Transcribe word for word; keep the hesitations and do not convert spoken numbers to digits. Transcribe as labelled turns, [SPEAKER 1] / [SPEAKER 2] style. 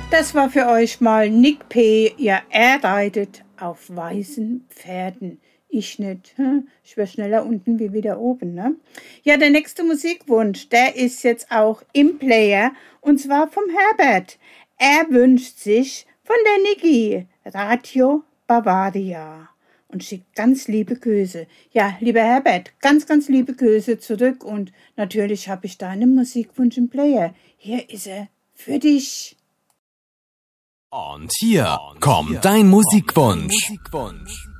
[SPEAKER 1] Das war für euch mal Nick P. Ja, er reitet auf weißen Pferden. Ich nicht. Hm? Ich wäre schneller unten wie wieder oben. Ne? Ja, der nächste Musikwunsch, der ist jetzt auch im Player. Und zwar vom Herbert. Er wünscht sich von der Niki Radio Bavaria. Und schickt ganz liebe Grüße. Ja, lieber Herbert, ganz, ganz liebe Grüße zurück. Und natürlich habe ich deinen Musikwunsch im Player. Hier ist er für dich.
[SPEAKER 2] Und hier kommt dein Musikwunsch.